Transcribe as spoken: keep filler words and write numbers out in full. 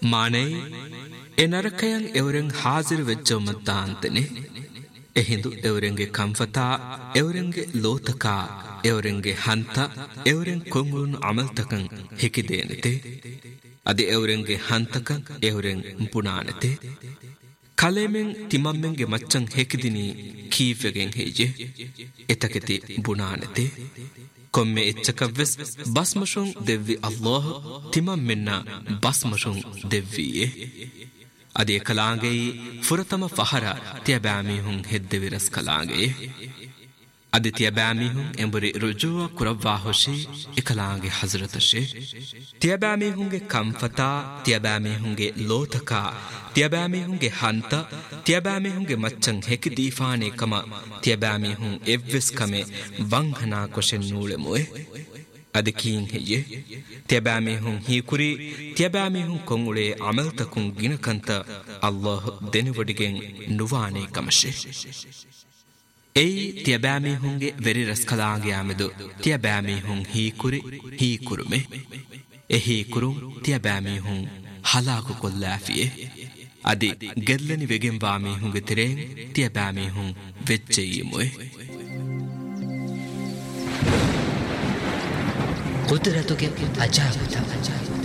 මානේ ඒ නරකයන් එවරෙන් හාසිර වෙච්ච උම්මතාන්තනේ එහිඳු එවරෙන්ගේ කම්ෆතා එවරෙන්ගේ ලෝතකා එවරෙන්ගේ හන්ත එවරෙන් කොංගුන් අමල්තකන් හිකිදේනතේ අද එවරෙන්ගේ හන්තකන් එවරෙන් පුනානතේ කලෙමෙන් තිමම්මෙන්ගේ මච්චන් හෙකිදිනී කීෆගෙන් හේජේ එතකෙති බුනානතේ කොම්මෙ එච්චකවස් බස්මෂුන් දෙව්වි අල්ලාහ් තිමම්මෙන්න බස්මෂුන් දෙව්වියේ අදේ කලාගේ ෆුරතම ෆහර තියබෑමිහුන් හෙද්දෙවිරස් කලාගේ අද තියබෑමිහුන් එඹරි රුජුව කුරව්වා හොෂි එකලාගේ හසරතෂේ තියබෑමිහුන්ගේ කම්ෆතා තියබෑමිහුන්ගේ ලෝතකා තියබෑමිහුන්ගේ හන්ත තියබෑමිහුන්ගේ මච්චන් හෙකි දීෆානේ කම තියබෑමිහුන් එව්වෙස් කමේ වංහනා කොෂෙන් නූලෙමුවේ අද කීන් හෙයේ තියබෑමිහුන් හීකුරි තියබෑමිහුන් කොංගුලේ අමල්තකුන් ගිනකන්ත අල්ලාහ් දෙනවඩිගෙන් නුවානේ කමෂේ එයි තියබෑමිහුන්ගේ වෙරි රස්කලාගේ ආමෙදු තියබෑමිහුන් හීකුරි හීකුරුමේ එහීකුරුම් තියබෑමිහුන් හලාකු කොල්ලාෆියේ අදි ගෙල්ලනි වෙගෙන් වාමිහුන්ගේ තිරෙන් තියබෑමිහුන් වෙච්චෙයිමුවේ कुदरतों के अजाब था